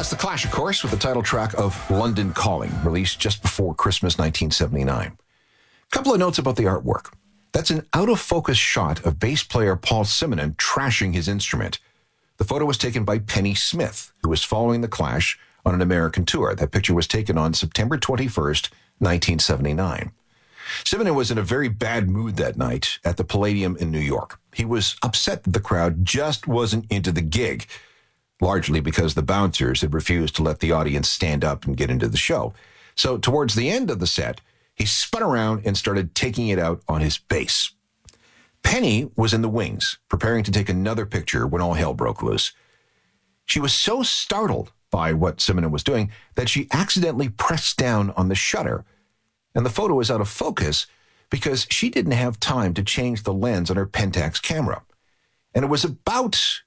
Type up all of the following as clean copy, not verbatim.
That's The Clash, of course, with the title track of London Calling, released just before Christmas 1979. A couple of notes about the artwork. That's an out-of-focus shot of bass player Paul Simonon trashing his instrument. The photo was taken by Penny Smith, who was following The Clash on an American tour. That picture was taken on September 21st, 1979. Simonon was in a very bad mood that night at the Palladium in New York. He was upset that the crowd just wasn't into the gig, largely because the bouncers had refused to let the audience stand up and get into the show. So towards the end of the set, he spun around and started taking it out on his bass. Penny was in the wings, preparing to take another picture when all hell broke loose. She was so startled by what Simonon was doing that she accidentally pressed down on the shutter, and the photo is out of focus because she didn't have time to change the lens on her Pentax camera. And it was about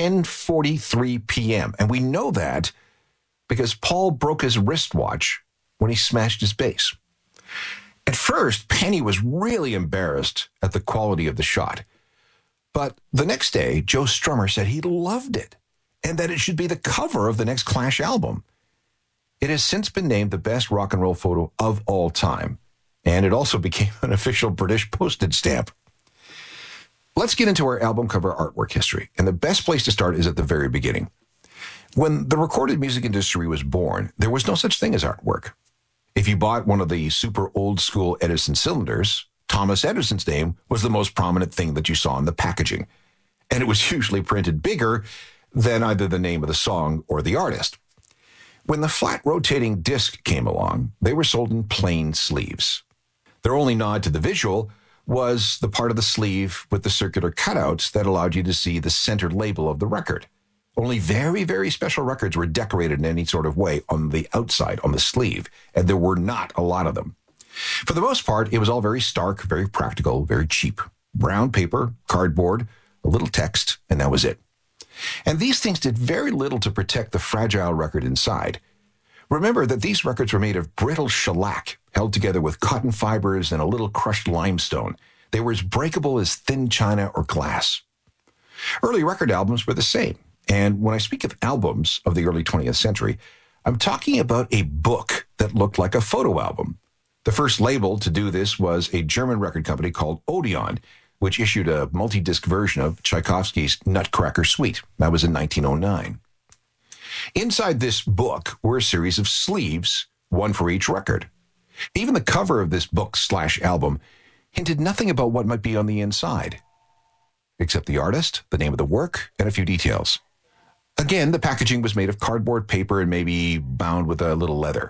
10:43 p.m., and we know that because Paul broke his wristwatch when he smashed his bass. At first, Penny was really embarrassed at the quality of the shot. But the next day, Joe Strummer said he loved it and that it should be the cover of the next Clash album. It has since been named the best rock and roll photo of all time, and it also became an official British postage stamp. Let's get into our album cover artwork history, and the best place to start is at the very beginning. When the recorded music industry was born, there was no such thing as artwork. If you bought one of the super old-school Edison cylinders, Thomas Edison's name was the most prominent thing that you saw in the packaging, and it was usually printed bigger than either the name of the song or the artist. When the flat rotating disc came along, they were sold in plain sleeves. Their only nod to the visual was the part of the sleeve with the circular cutouts that allowed you to see the center label of the record. Only very, very special records were decorated in any sort of way on the outside, on the sleeve, and there were not a lot of them. For the most part, it was all very stark, very practical, very cheap. Brown paper, cardboard, a little text, and that was it. And these things did very little to protect the fragile record inside. Remember that these records were made of brittle shellac, held together with cotton fibers and a little crushed limestone. They were as breakable as thin china or glass. Early record albums were the same. And when I speak of albums of the early 20th century, I'm talking about a book that looked like a photo album. The first label to do this was a German record company called Odeon, which issued a multi-disc version of Tchaikovsky's Nutcracker Suite. That was in 1909. Inside this book were a series of sleeves, one for each record. Even the cover of this book/album hinted nothing about what might be on the inside, except the artist, the name of the work, and a few details. Again, the packaging was made of cardboard paper and maybe bound with a little leather.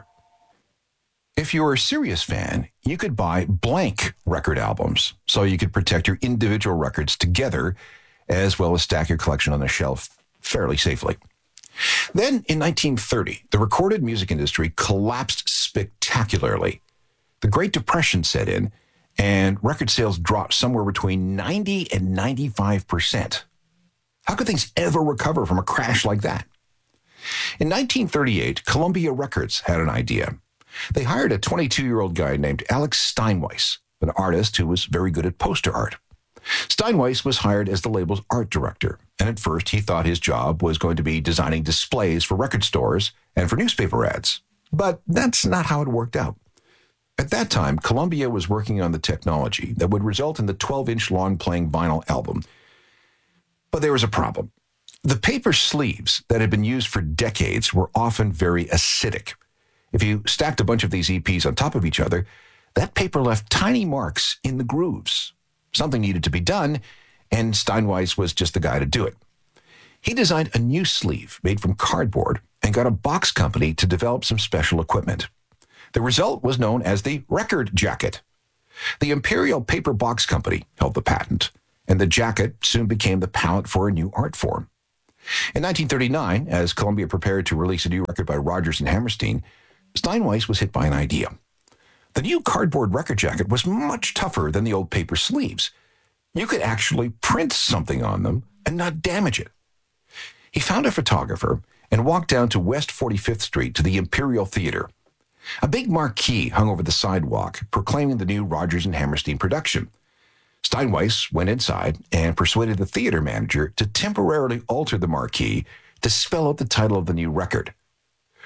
If you were a serious fan, you could buy blank record albums, so you could protect your individual records together, as well as stack your collection on a shelf fairly safely. Then, in 1930, the recorded music industry collapsed spectacularly. The Great Depression set in, and record sales dropped somewhere between 90 and 95%. How could things ever recover from a crash like that? In 1938, Columbia Records had an idea. They hired a 22-year-old guy named Alex Steinweiss, an artist who was very good at poster art. Steinweiss was hired as the label's art director, and at first he thought his job was going to be designing displays for record stores and for newspaper ads. But that's not how it worked out. At that time, Columbia was working on the technology that would result in the 12-inch long-playing vinyl album. But there was a problem. The paper sleeves that had been used for decades were often very acidic. If you stacked a bunch of these EPs on top of each other, that paper left tiny marks in the grooves. Something needed to be done, and Steinweiss was just the guy to do it. He designed a new sleeve made from cardboard and got a box company to develop some special equipment. The result was known as the record jacket. The Imperial Paper Box Company held the patent, and the jacket soon became the palette for a new art form. In 1939, as Columbia prepared to release a new record by Rodgers and Hammerstein, Steinweiss was hit by an idea. The new cardboard record jacket was much tougher than the old paper sleeves. You could actually print something on them and not damage it. He found a photographer and walked down to West 45th Street to the Imperial Theater. A big marquee hung over the sidewalk, proclaiming the new Rodgers and Hammerstein production. Steinweiss went inside and persuaded the theater manager to temporarily alter the marquee to spell out the title of the new record.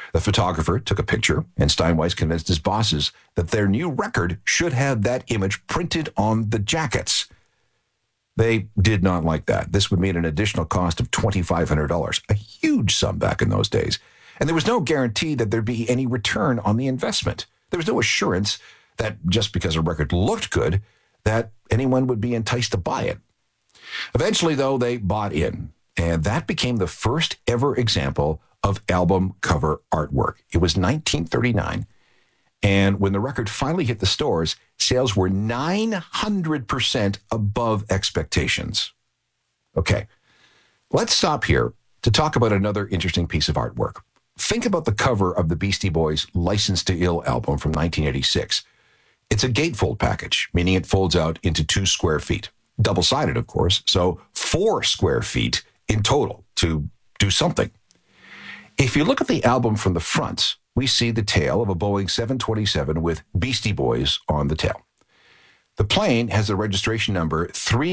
The photographer took a picture, and Steinweiss convinced his bosses that their new record should have that image printed on the jackets. They did not like that. This would mean an additional cost of $2,500, a huge sum back in those days. And there was no guarantee that there'd be any return on the investment. There was no assurance that just because a record looked good, that anyone would be enticed to buy it. Eventually, though, they bought in, and that became the first ever example of album cover artwork. It was 1939, and when the record finally hit the stores, sales were 900% above expectations. Okay, let's stop here to talk about another interesting piece of artwork. Think about the cover of the Beastie Boys' License to Ill album from 1986. It's a gatefold package, meaning it folds out into 2 square feet. Double-sided, of course, so 4 square feet in total to do something. If you look at the album from the front, we see the tail of a Boeing 727 with Beastie Boys on the tail. The plane has a registration number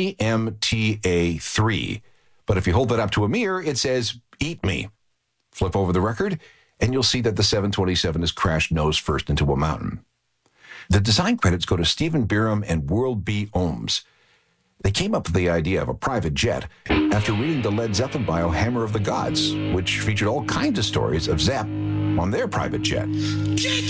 3MTA3, but if you hold it up to a mirror, it says, "Eat me." Flip over the record, and you'll see that the 727 has crashed nose first into a mountain. The design credits go to Stephen Byram and World B. Ohms. They came up with the idea of a private jet after reading the Led Zeppelin bio Hammer of the Gods, which featured all kinds of stories of Zepp on their private jet.